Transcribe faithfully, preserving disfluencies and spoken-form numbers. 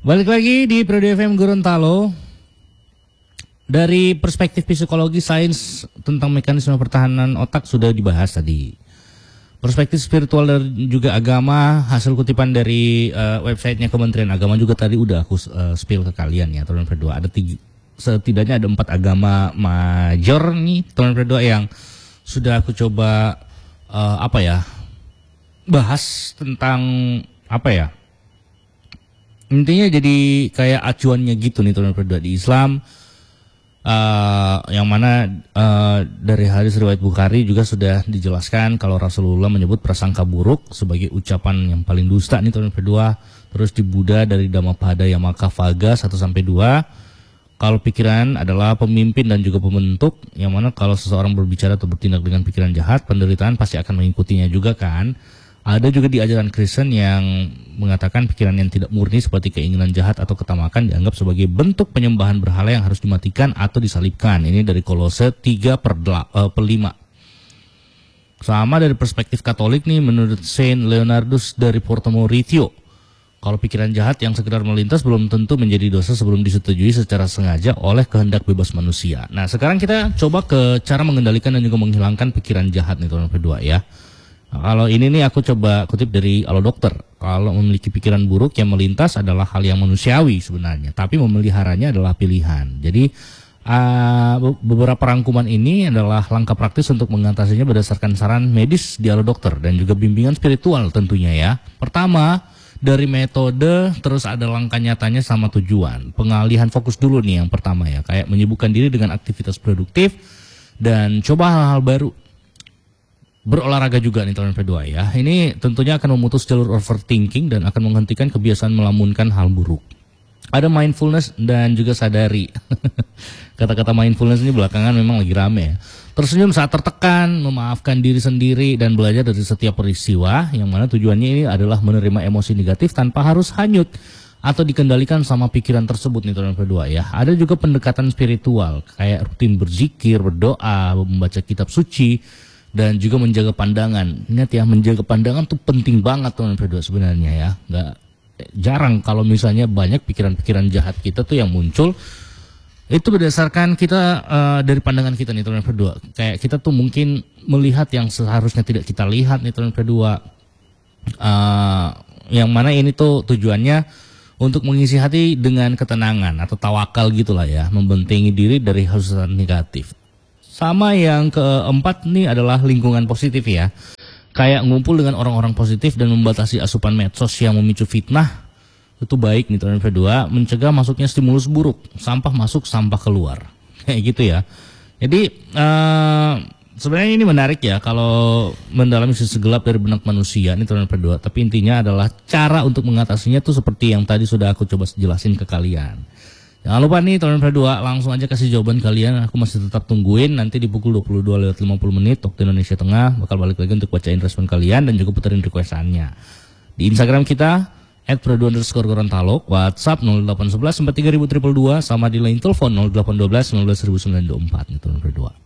Balik lagi di Prodi F M Gorontalo. Dari perspektif psikologi sains tentang mekanisme pertahanan otak sudah dibahas tadi. Perspektif spiritual dan juga agama, hasil kutipan dari uh, websitenya Kementerian Agama juga tadi udah aku uh, spill ke kalian ya, teman berdua. Ada tiga, setidaknya ada empat agama major nih, teman berdua, yang sudah aku coba uh, apa ya bahas tentang apa ya. Intinya jadi kayak acuannya gitu nih, teman berdua, di Islam. Uh, yang mana uh, dari hadis riwayat Bukhari juga sudah dijelaskan kalau Rasulullah menyebut prasangka buruk sebagai ucapan yang paling dusta nih, teman kedua. Terus di Buddha dari Dhammapada Yamaka Vaga satu sampai dua, kalau pikiran adalah pemimpin dan juga pembentuk, yang mana kalau seseorang berbicara atau bertindak dengan pikiran jahat, penderitaan pasti akan mengikutinya juga kan. Ada juga di ajaran Kristen yang mengatakan pikiran yang tidak murni seperti keinginan jahat atau ketamakan dianggap sebagai bentuk penyembahan berhala yang harus dimatikan atau disalibkan. Ini dari Kolose tiga per lima. Sama dari perspektif Katolik nih, menurut Saint Leonardus dari Porto Mauritio, kalau pikiran jahat yang sekedar melintas belum tentu menjadi dosa sebelum disetujui secara sengaja oleh kehendak bebas manusia. Nah, sekarang kita coba ke cara mengendalikan dan juga menghilangkan pikiran jahat nih, teman kedua ya. Nah, kalau ini nih aku coba kutip dari Alo Dokter. Kalau memiliki pikiran buruk yang melintas adalah hal yang manusiawi sebenarnya, tapi memeliharanya adalah pilihan. Jadi uh, beberapa rangkuman ini adalah langkah praktis untuk mengatasinya berdasarkan saran medis di Alo Dokter dan juga bimbingan spiritual tentunya ya. Pertama, dari metode, terus ada langkah nyatanya sama tujuan. Pengalihan fokus dulu nih yang pertama ya, kayak menyibukkan diri dengan aktivitas produktif dan coba hal-hal baru. Berolahraga juga nih, teman kedua ya. Ini tentunya akan memutus jalur overthinking dan akan menghentikan kebiasaan melamunkan hal buruk. Ada mindfulness dan juga sadari. Kata-kata mindfulness ini belakangan memang lagi rame ya. Tersenyum saat tertekan, memaafkan diri sendiri, dan belajar dari setiap peristiwa, yang mana tujuannya ini adalah menerima emosi negatif tanpa harus hanyut atau dikendalikan sama pikiran tersebut nih, teman kedua ya. Ada juga pendekatan spiritual, kayak rutin berzikir, berdoa, membaca kitab suci, dan juga menjaga pandangan. Ingat ya, menjaga pandangan tuh penting banget, teman berdua, sebenarnya ya. Nggak jarang kalau misalnya banyak pikiran-pikiran jahat kita tuh yang muncul itu berdasarkan kita uh, dari pandangan kita nih, teman berdua. Kayak kita tuh mungkin melihat yang seharusnya tidak kita lihat nih, teman berdua. Uh, yang mana ini tuh tujuannya untuk mengisi hati dengan ketenangan atau tawakal gitulah ya, membentengi diri dari hal-hal negatif. Sama yang keempat nih adalah lingkungan positif ya. Kayak ngumpul dengan orang-orang positif dan membatasi asupan medsos yang memicu fitnah. Itu baik nih, teman kedua, mencegah masuknya stimulus buruk. Sampah masuk, sampah keluar. Kayak gitu ya. Jadi uh, sebenarnya ini menarik ya kalau mendalami sisi gelap dari benak manusia nih, teman kedua. Tapi intinya adalah cara untuk mengatasinya tuh seperti yang tadi sudah aku coba jelasin ke kalian. Jangan lupa nih, teman berdua, langsung aja kasih jawaban kalian. Aku masih tetap tungguin nanti di pukul dua puluh dua lewat lima puluh menit waktu Indonesia Tengah. Bakal balik lagi untuk bacain respon kalian dan juga puterin requestannya. Di Instagram kita et prodi underscore Gorontalo, WhatsApp nol delapan satu satu empat tiga dua dua dua dua, sama di line telepon nol delapan satu dua nol satu sembilan dua empat nih, teman berdua.